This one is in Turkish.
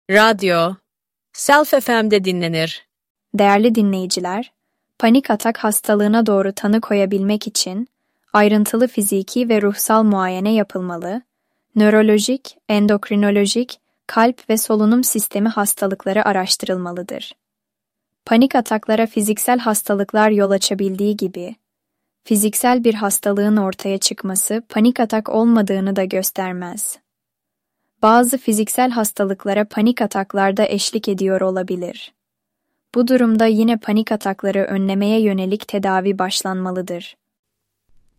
Radyo, Self FM'de dinlenir. Değerli dinleyiciler, panik atak hastalığına doğru tanı koyabilmek için ayrıntılı fiziki ve ruhsal muayene yapılmalı, nörolojik, endokrinolojik, kalp ve solunum sistemi hastalıkları araştırılmalıdır. Panik ataklara fiziksel hastalıklar yol açabildiği gibi, fiziksel bir hastalığın ortaya çıkması panik atak olmadığını da göstermez. Bazı fiziksel hastalıklara panik ataklar da eşlik ediyor olabilir. Bu durumda yine panik atakları önlemeye yönelik tedavi başlanmalıdır.